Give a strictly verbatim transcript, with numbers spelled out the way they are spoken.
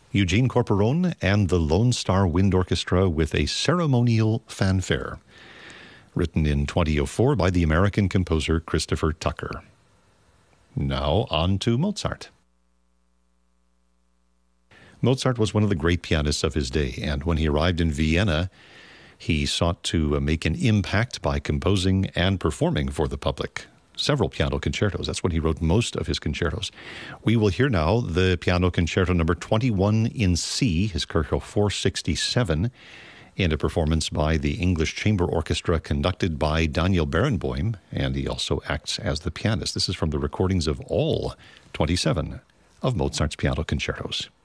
Eugene Corporon and the Lone Star Wind Orchestra with a ceremonial fanfare, written in twenty oh four by the American composer Christopher Tucker. Now on to Mozart. Mozart was one of the great pianists of his day, and when he arrived in Vienna, he sought to make an impact by composing and performing for the public several piano concertos. That's when he wrote most of his concertos. We will hear now the Piano Concerto number twenty-one in C, his Kirchhoff four sixty-seven, in a performance by the English Chamber Orchestra conducted by Daniel Barenboim, and he also acts as the pianist. This is from the recordings of all twenty-seven of Mozart's piano concertos.